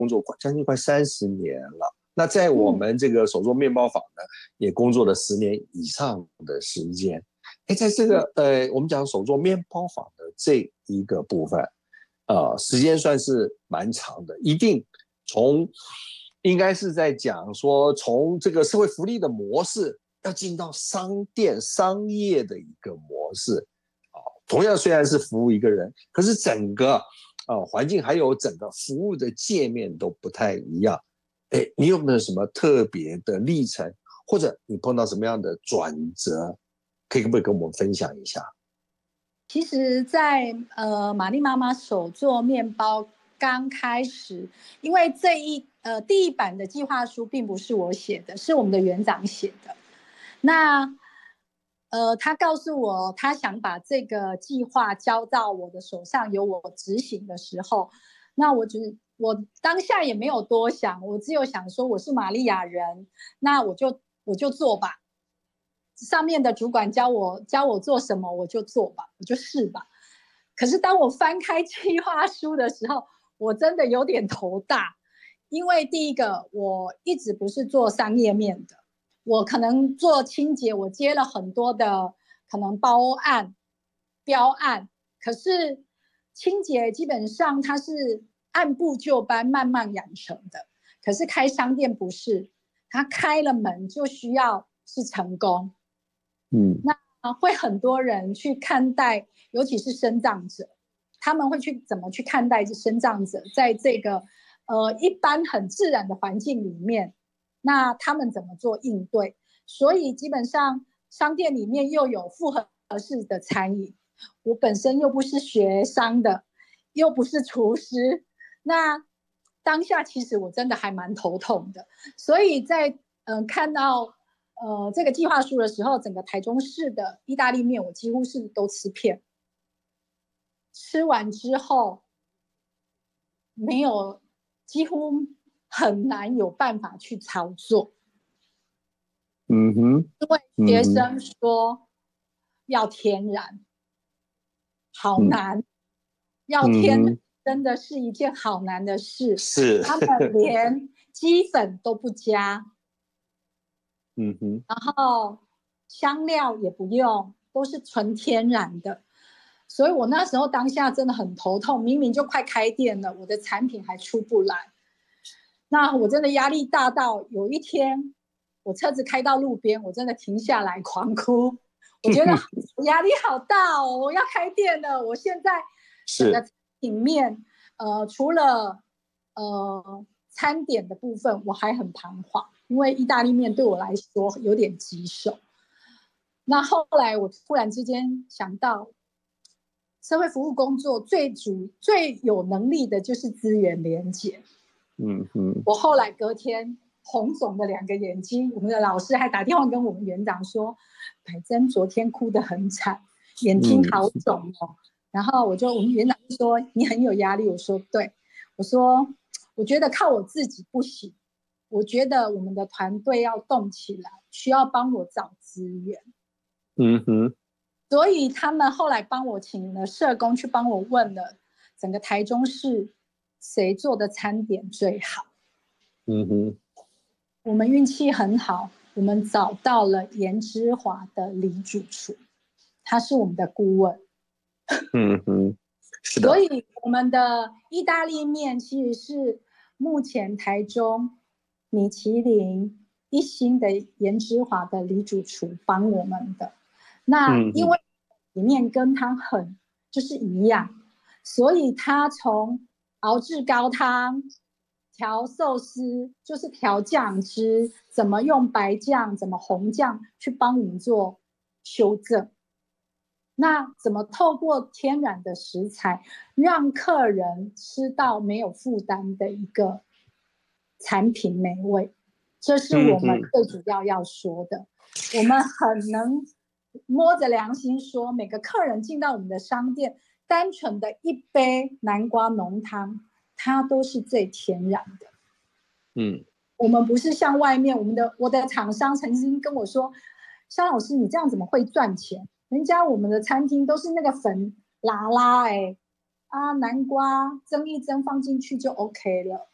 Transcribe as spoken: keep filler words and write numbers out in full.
工作快将近快三十年了。那在我们这个手作面包坊呢，也工作了十年以上的时间。哎，在这个呃，我们讲手作面包坊的这一个部分，呃，时间算是蛮长的，一定从应该是在讲说，从这个社会福利的模式要进到商店商业的一个模式。哦，同样虽然是服务一个人，可是整个呃环境还有整个服务的界面都不太一样。哎，你有没有什么特别的历程，或者你碰到什么样的转折，可以不可以跟我们分享一下？ 其实在，呃玛丽妈妈手做面包刚开始，因为这一呃第一版的计划书并不是我写的，是我们的园长写的。那呃他告诉我他想把这个计划交到我的手上，由我执行的时候，那我只我当下也没有多想，我只有想说我是玛利亚人，那我就我就做吧。上面的主管教我教我做什么我就做吧，我就试吧。可是当我翻开计划书的时候，我真的有点头大，因为第一个我一直不是做商业面的，我可能做清洁，我接了很多的可能包案、标案，可是清洁基本上它是按部就班慢慢养成的，可是开商店不是，它开了门就需要是成功。 嗯， 那会很多人去看待，尤其是身障者，他们会去怎么去看待身障者在这个呃一般很自然的环境里面，那他们怎么做应对？所以基本上商店里面又有复合式的餐饮，我本身又不是学商的，又不是厨师，那当下其实我真的还蛮头痛的。所以在嗯、呃、看到呃这个计划书的时候，整个台中市的意大利面我几乎是都吃遍，吃完之后没有，几乎很难有办法去操作。 嗯哼， 因为学嗯哼， 生说要天然，好嗯难，要天然嗯哼， 真的是一件好难的事。 是， 他们连鸡粉都不加， 嗯哼， 然后香料也不用，都是纯天然的。所以我那时候当下真的很头痛，明明就快开店了，我的产品还出不来。那我真的压力大到有一天，我车子开到路边，我真的停下来狂哭。我觉得压力好大哦，我要开店了，我现在整个是， 产品面，呃，除了呃餐点的部分，我还很彷徨，因为意大利面对我来说有点棘手。那后来我突然之间想到，社会服务工作最主最有能力的就是资源连结。 嗯哼， 我后来隔天红肿的两个眼睛，我们的老师还打电话跟我们园长说，百珍昨天哭得很惨，眼睛嗯好肿哦。然后我就我们园长就说你很有压力，我说对，我说我觉得靠我自己不行，我觉得我们的团队要动起来，需要帮我找资源。 嗯哼， 所以他们后来帮我请了社工去帮我问了整个台中市谁做的餐点最好。 嗯哼， 我们运气很好，我们找到了颜之华的李主厨，他是我们的顾问。 嗯哼，是的， 所以我们的意大利面其实是目前台中米其林一星的颜之华的李主厨帮我们的。那嗯哼， 因为里面跟汤很就是一样，所以他从熬制高汤、调寿司，就是调酱汁，怎么用白酱、怎么红酱去帮我们做修正。那怎么透过天然的食材，让客人吃到没有负担的一个产品美味？这是我们嗯哼， 最主要要说的。我们很能摸着良心说，每个客人进到我们的商店，单纯的一杯南瓜浓汤，它都是最天然的。 嗯， 我们不是像外面，我们的我的厂商曾经跟我说，肖老师，你这样怎么会赚钱？人家我们的餐厅都是那个粉拉拉哎、欸，啊南瓜蒸一蒸放进去就 OK 了。